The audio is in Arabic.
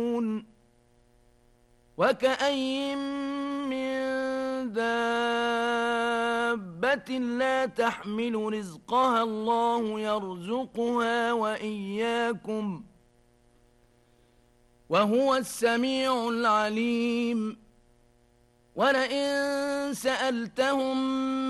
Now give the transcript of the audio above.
وكأين من دابة لا تحمل رزقها الله يرزقها وإياكم وهو السميع العليم ولئن سألتهم